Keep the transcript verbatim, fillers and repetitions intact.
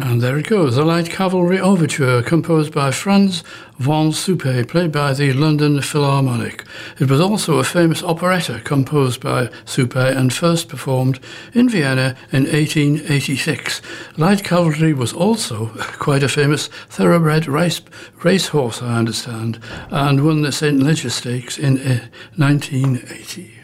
And there it goes, the Light Cavalry Overture, composed by Franz von Suppé, played by the London Philharmonic. It was also a famous operetta composed by Suppé and first performed in Vienna in eighteen eighty-six. Light Cavalry was also quite a famous thoroughbred race, racehorse, I understand, and won the Saint Leger Stakes in nineteen eighty.